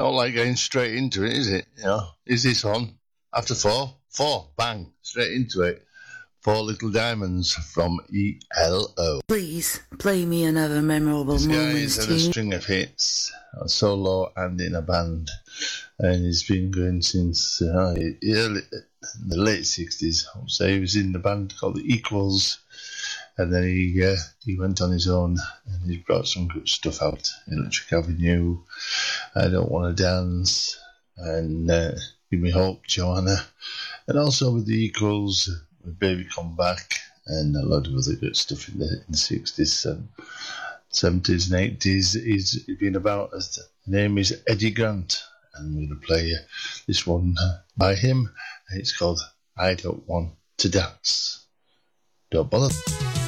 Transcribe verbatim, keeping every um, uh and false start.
not like getting straight into it, is it? You know, is this on? After four? Four, bang, straight into it. Four Little Diamonds from E L O. Please play me another memorable This guy moments has had tune. a string of hits, a solo and in a band, and he's been going since uh, early, the late sixties. I would say he was in the band called the Equals, and then he uh, he went on his own, and he's brought some good stuff out. Electric Avenue, I Don't Want to Dance, and uh, Give Me Hope, Joanna, and also with the Equals, with Baby Come Back, and a lot of other good stuff in the, in the sixties and seventies and eighties. He's been about. His name is Eddie Grant, and we're going to play this one by him, and it's called I Don't Want to Dance. Don't bother.